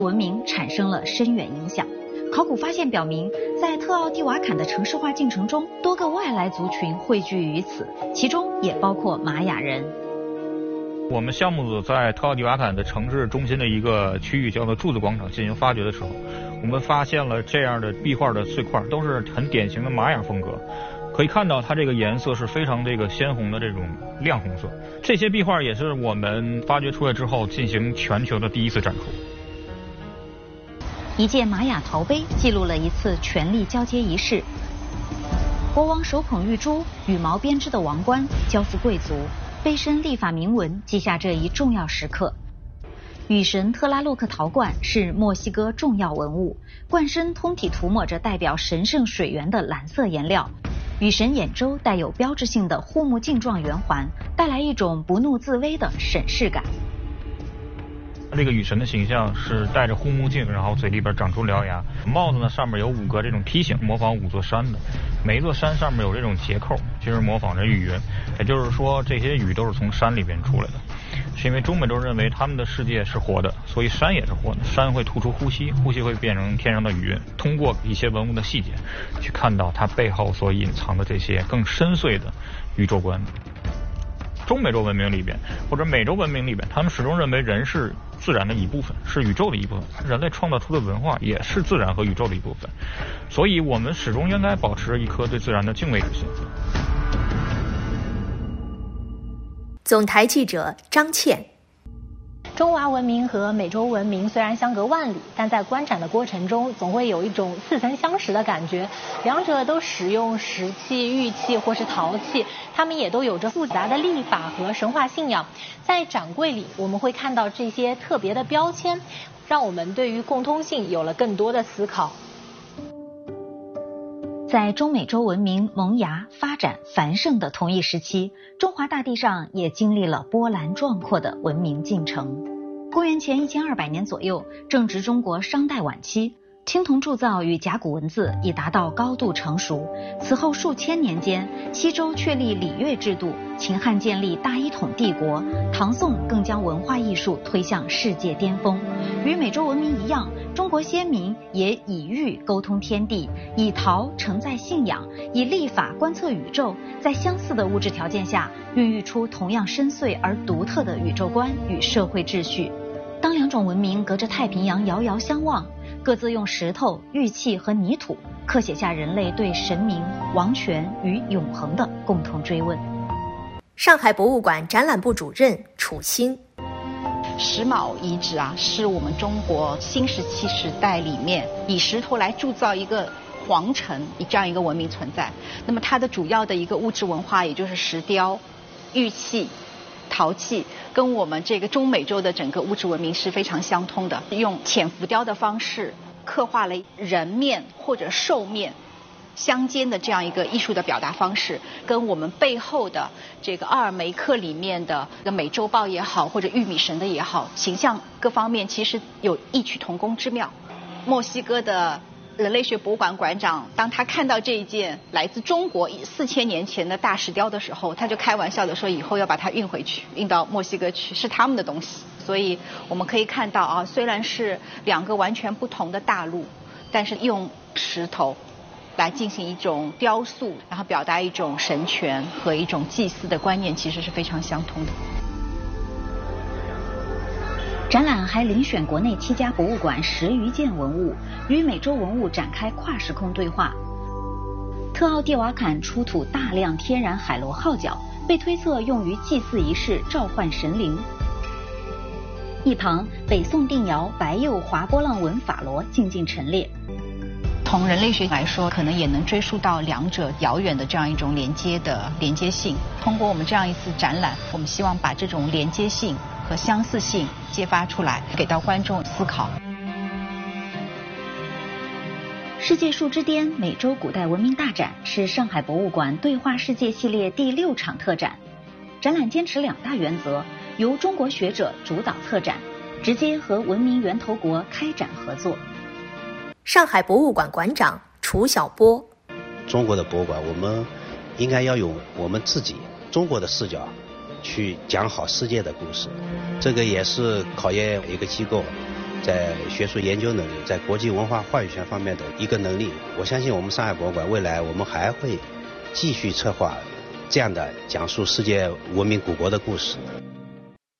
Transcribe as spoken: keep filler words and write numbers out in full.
文明产生了深远影响。考古发现表明，在特奥蒂瓦坎的城市化进程中，多个外来族群汇聚于此，其中也包括玛雅人。 我们项目组在特奥蒂瓦坎的城市中心的一个区域叫做柱子广场进行发掘的时候，我们发现了这样的壁画的碎块，都是很典型的玛雅风格。可以看到它这个颜色是非常这个鲜红的这种亮红色。这些壁画也是我们发掘出来之后进行全球的第一次展出。 一件玛雅陶碑记录了一次权力交接仪式，国王手捧玉珠，羽毛编织的王冠交付贵族，碑身历法铭文记下这一重要时刻。雨神特拉洛克陶罐是墨西哥重要文物，罐身通体涂抹着代表神圣水源的蓝色颜料。雨神眼周带有标志性的护目镜状圆环，带来一种不怒自威的审视感。 这个雨神的形象是戴着护目镜，然后嘴里边长出獠牙，帽子呢上面有五个这种梯形，模仿五座山的，每一座山上面有这种结扣，就是模仿着雨云，也就是说这些雨都是从山里边出来的。是因为中美洲认为他们的世界是活的，所以山也是活的，山会吐出呼吸，呼吸会变成天上的雨云。通过一些文物的细节，去看到它背后所隐藏的这些更深邃的宇宙观。中美洲文明里边或者美洲文明里边，他们始终认为人是自然的一部分，是宇宙的一部分，人类创造出的文化也是自然和宇宙的一部分，所以我们始终应该保持一颗对自然的敬畏之心。 总台记者张倩。 中华文明和美洲文明虽然相隔万里，但在观展的过程中总会有一种似曾相识的感觉。两者都使用石器、玉器或是陶器，它们也都有着复杂的历法和神话信仰。在展柜里，我们会看到这些特别的标签，让我们对于共通性有了更多的思考。 在中美洲文明萌芽、发展繁盛的同一时期，中华大地上也经历了波澜壮阔的文明进程。公元前一千二百年左右，正值中国商代晚期，青铜铸造与甲骨文字已达到高度成熟。此后数千年间，西周确立礼乐制度，秦汉建立大一统帝国，唐宋更将文化艺术推向世界巅峰。与美洲文明一样，中国先民也以玉沟通天地，以陶承载信仰，以历法观测宇宙，在相似的物质条件下，孕育出同样深邃而独特的宇宙观与社会秩序。当两种文明隔着太平洋遥遥相望，各自用石头、玉器和泥土刻写下人类对神明、王权与永恒的共同追问。 上海博物馆展览部主任楚欣。 石峁遗址啊，是我们中国新石器时代里面以石头来铸造一个皇城这样一个文明存在。那么它的主要的一个物质文化，也就是石雕、玉器、陶器，跟我们这个中美洲的整个物质文明是非常相通的。用浅浮雕的方式刻画了人面或者兽面相间的这样一个艺术的表达方式，跟我们背后的这个奥尔梅克里面的美洲豹也好，或者玉米神的也好，形象各方面其实有异曲同工之妙。墨西哥的人类学博物馆馆长，当他看到这一件来自中国四千年前的大石雕的时候，他就开玩笑的说，以后要把它运回去，运到墨西哥去，是他们的东西。所以我们可以看到啊，虽然是两个完全不同的大陆，但是用石头来进行一种雕塑，然后表达一种神权和一种祭祀的观念，其实是非常相通的。 展览还遴选国内七家博物馆十余件文物，与美洲文物展开跨时空对话。特奥蒂瓦坎出土大量天然海螺号角，被推测用于祭祀仪式召唤神灵。一旁，北宋定窑白釉滑波浪纹法螺静静陈列。 从人类学来说，可能也能追溯到两者遥远的这样一种连接的连接性。通过我们这样一次展览，我们希望把这种连接性和相似性揭发出来，给到观众思考。 世界树之巅美洲古代文明大展是上海博物馆对话世界系列第六场特展。展览坚持两大原则，由中国学者主导策展，直接和文明源头国开展合作。 上海博物馆馆长楚晓波。 中国的博物馆，我们应该要用我们自己中国的视角去讲好世界的故事，这个也是考验一个机构在学术研究能力，在国际文化话语权方面的一个能力。我相信我们上海博物馆未来我们还会继续策划这样的讲述世界文明古国的故事。